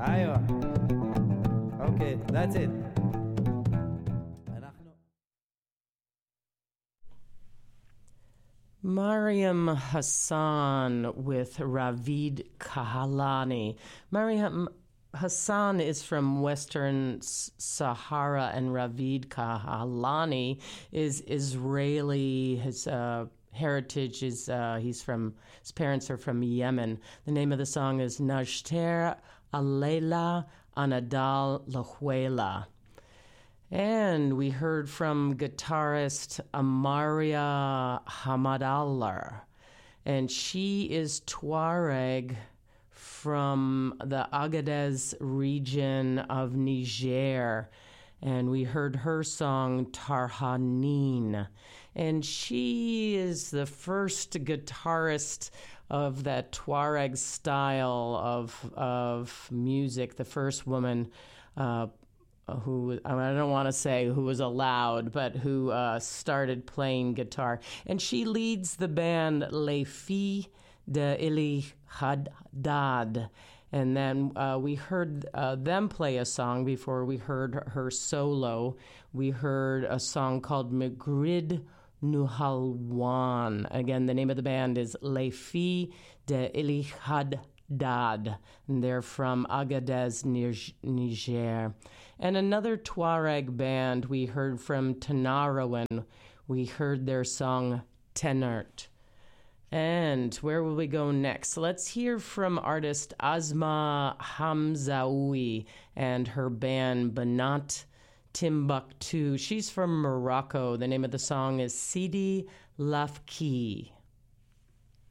Aywa. Okay, that's it. Mariam Hassan with Ravid Kahalani. Mariam Hassan is from Western Sahara, and Ravid Kahalani is Israeli. His heritage is his parents are from Yemen. The name of the song is Najter Alayla Anadal Lahuela. And we heard from guitarist Amaria Hamadallah, and she is Tuareg from the Agadez region of Niger. And we heard her song Tarhanin. And she is the first guitarist of that Tuareg style of music, the first woman who, I don't want to say who was allowed, but who started playing guitar. And she leads the band Les Filles de Eli Haddad. And then we heard them play a song before we heard her solo. We heard a song called Magrid Nuhalwan. Again, the name of the band is Les Filles de Eli Haddad. And they're from Agadez, Niger. And another Tuareg band we heard from Tanarawan. We heard their song Tenert. And where will we go next? Let's hear from artist Asma Hamzaoui and her band Banat Timbuktu. She's from Morocco. The name of the song is Sidi Lafki.